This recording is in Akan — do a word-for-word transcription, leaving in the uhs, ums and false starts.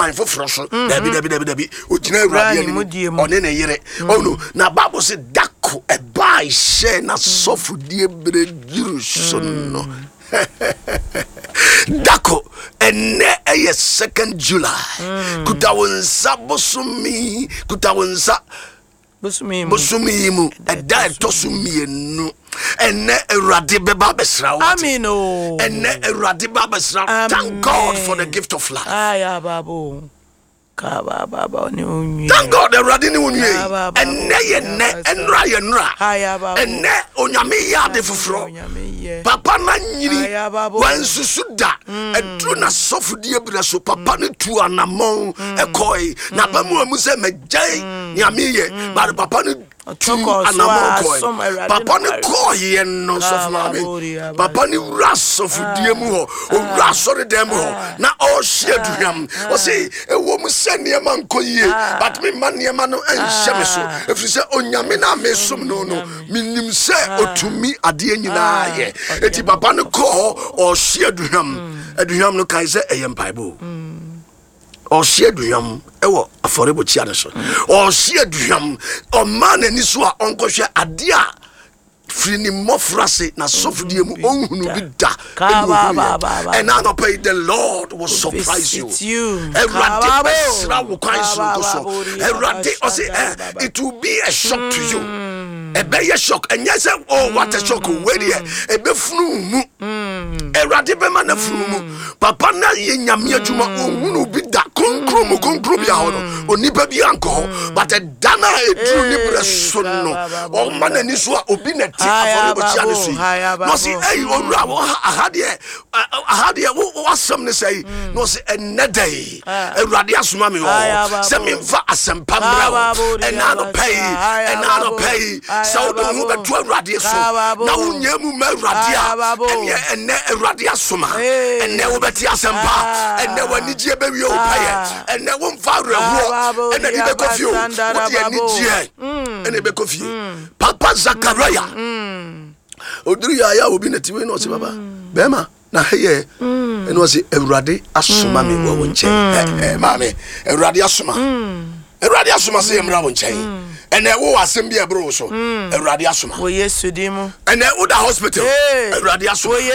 an for froso dabi dabi dabi dabi ogina awurade ani one ne yere oh no na Bible say dako e ba share na sofudie bre jiru so no dako ene eye second July kutawonsa bosumi kutawonsa bosumi bosumi mu eda etosumi enu ene erade beba besra wo amen o ene erade beba besra thank God for the gift of life aya babo ka baba ni onyi thank God erade ni onyi ene ye ne enra ye nra aya babo ene onyame ya de foforo papa na nyiri wansusu da edru na sofudie bra so papa ne tu anamon ekoi na ba mu amu se magyan nyame ye ba papa ne tu anamon koi papa ne koi no sofuna papa ne rasofudie mu ho o rasore dem ho na o hyeduham o se ewo mu se ne man koyie but me man ne man no enhye me so efiri se onyame na me som no no minim se otumi ade nyina ye eti papa no ko o hyeduham aduham no kai se eyem bible o hyeduham ewo aforebo chia ne so o hyeduham o man ani so a onkohwe ade a free mofrase na sofudie mu onhunu bi da and now no pay the Lord will surprise you erade besra wo kwan so so erade o say it will be a shock to you e be a shock and yes oh what a shock we dey e be funu mu erade be ma na funu mu papa na ye nyame adwuma onhunu bi da konkro mu konkro bi a ho no onipa bi anko but the dana e dru ni breso no o man ani so a obi na aforebo chia ne so no say eh owura wo ahade ahade wo asem ne say no say enedai awurade asoma me wo say me mfa asempa mra wo ena no pay ena no pay so do hu beto awurade so na wo nyemu ma awurade a ene ene awurade asoma ene wo beti asempa ene wani gie be wi o pay ene wo mfa rewo ene di be kofi o wo di ani gie ene be kofi Papa Zachariah oduru ya ya obi netiwe no se baba bema na heye eno se Ewurade asoma me wo nche eh mame Ewurade asoma Ewurade asoma se emra wo nche ene wo asem bi ebro so Ewurade asoma wo Yesu di mu ene wo da hospital Ewurade asoma